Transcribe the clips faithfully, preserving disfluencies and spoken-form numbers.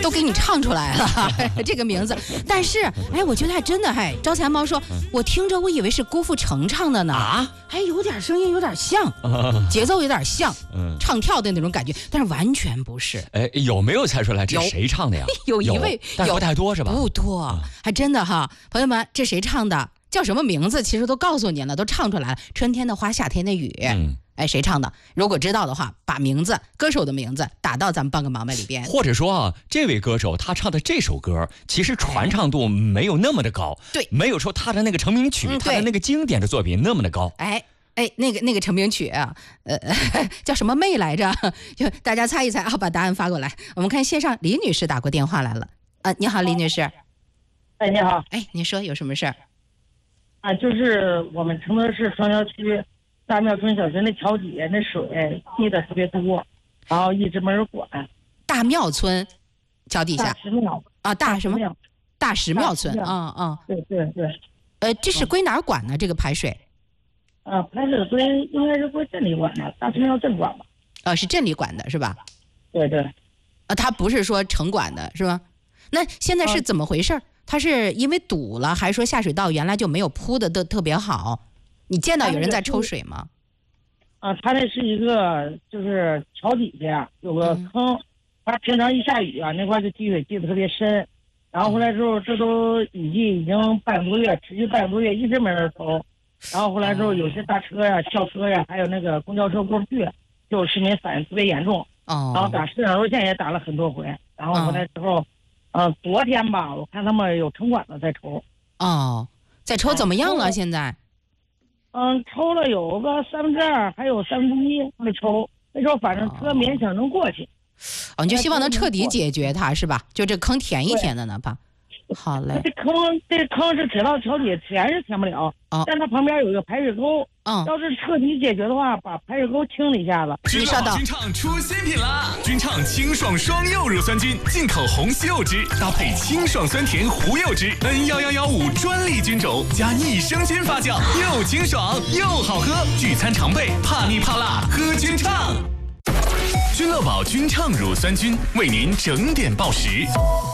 都给你唱出来了这个名字。但是，哎，我觉得还真的，哎，招财猫说，我听着我以为是郭富城唱的呢，啊，还有点声音有点像，啊、节奏有点像，嗯，唱跳的那种感觉，但是完全不是。 哎，有没有猜出来这是谁唱的呀？ 有一位， 但不太多是吧？ 不多，还真的哈，朋友们，这谁唱的？叫什么名字？其实都告诉您了，都唱出来了。春天的花，夏天的雨。嗯，哎，谁唱的？如果知道的话，把名字、歌手的名字打到咱们帮个忙呗里边。 或者说啊，这位歌手他唱的这首歌，其实传唱度没有那么的高， 对， 没有说他的那个成名曲、嗯、他的那个经典的作品那么的高。 哎哎，那个那个成名曲啊，呃，叫什么妹来着？就大家猜一猜啊，把答案发过来。我们看线上李女士打过电话来了。啊，你好，李女士。 哎，你好。 哎，你说有什么事儿？ 啊，就是我们承德市双桥区大庙村小学那桥底下那水积的特别多，然后一直没人管。 大庙村桥底下。 大石庙啊，大什么？大石庙村啊啊。 对对对。 呃，这是归哪儿管呢？这个排水？ 啊，排水归应该是归镇里管的，大石庙镇管吧。 呃，是镇里管的是吧？ 对对。 啊，他不是说城管的是吧？那现在是怎么回事？啊，他是因为堵了，还是说下水道原来就没有铺的都特别好？你见到有人在抽水吗？ 啊，他那是一个就是桥底下有个坑，他、嗯、平常一下雨啊，那块就积水积得特别深，然后后来之后这都雨季已经半个多月，持续半个多月一直没人抽，然后后来之后有些大车呀、轿车呀，还有那个公交车过不去，就市民反映特别严重。哦。然后打市长热线也打了很多回，然后回来之后。嗯、呃，昨天吧，我看他们有城管的在抽。 哦，在抽怎么样了？现在？ 嗯，抽了有个三分之二，还有三分之一没抽。那时候反正车勉强能过去。 哦，你就希望能彻底解决它是吧？就这坑填一填的呢吧。好嘞。 这坑这坑是直到桥底填是填不了，哦、但它旁边有一个排水沟。嗯，要是彻底解决的话，把排水沟清理一下子。 你稍等。 君畅出新品啦！君畅清爽双柚乳酸菌，进口红西柚汁，搭配清爽酸甜胡柚汁 ，N 一一一五专利菌种，加益生菌发酵，又清爽又好喝。聚餐常备，怕腻怕辣，喝君畅。君乐宝君畅乳酸菌为您整点报时。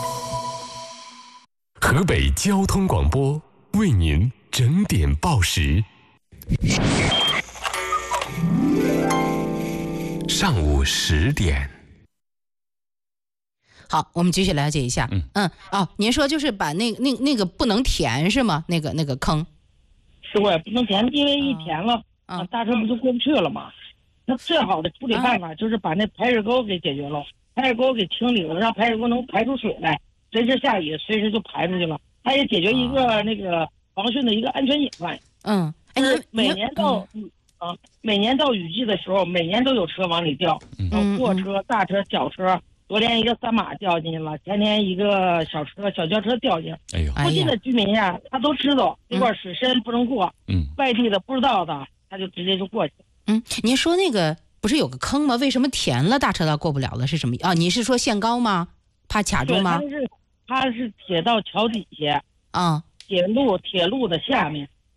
河北交通广播为您整点报时。上午十点。 好，我们继续了解一下。嗯嗯哦，您说就是把那那那个不能填是吗？那个那个坑。 是我也不能填，因为一填了，啊，大车不就过不去了吗？那最好的处理办法就是把那排水沟给解决了，排水沟给清理了，让排水沟能排出水来，随时下雨随时就排出去了。它也解决一个那个防汛的一个安全隐患。嗯。就是每年到嗯啊，每年到雨季的时候，每年都有车往里掉，嗯，货车、大车、小车。昨天一个三马掉进去了，前天一个小车、小轿车掉进去。哎呦，附近的居民呀，他都知道这块水深不能过，嗯，外地的不知道的，他就直接就过去。 嗯，您说那个不是有个坑吗？为什么填了大车道过不了了？是什么啊？你是说限高吗？怕卡住吗？ 它是它是铁道桥底下啊。铁路铁路的下面，